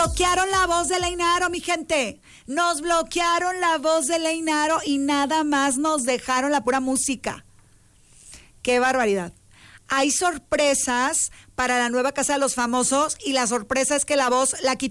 bloquearon la voz de Leinaro, mi gente. Nos bloquearon la voz de Leinaro y nada más nos dejaron la pura música. ¡Qué barbaridad! Hay sorpresas para la nueva Casa de los Famosos y la sorpresa es que la voz la quitaron.